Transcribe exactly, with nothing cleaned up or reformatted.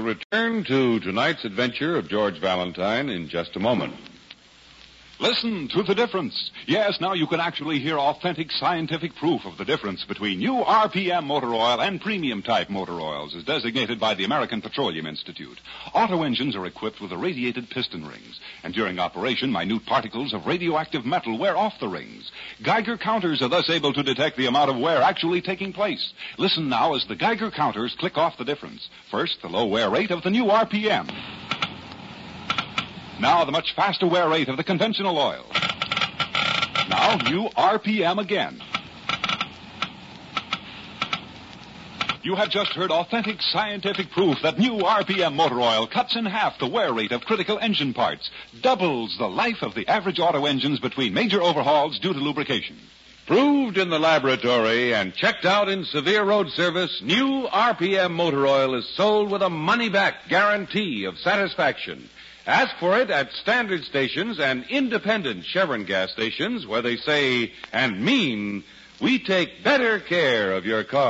return to tonight's adventure of George Valentine in just a moment. Listen to the difference. Yes, now you can actually hear authentic scientific proof of the difference between new R P M motor oil and premium-type motor oils, as designated by the American Petroleum Institute. Auto engines are equipped with irradiated piston rings, and during operation, minute particles of radioactive metal wear off the rings. Geiger counters are thus able to detect the amount of wear actually taking place. Listen now as the Geiger counters click off the difference. First, the low wear rate of the new R P M. Now the much faster wear rate of the conventional oil. Now new R P M again. You have just heard authentic scientific proof that new R P M motor oil cuts in half the wear rate of critical engine parts, doubles the life of the average auto engines between major overhauls due to lubrication. Proved in the laboratory and checked out in severe road service, new R P M motor oil is sold with a money-back guarantee of satisfaction. Ask for it at standard stations and independent Chevron gas stations where they say and mean, we take better care of your car.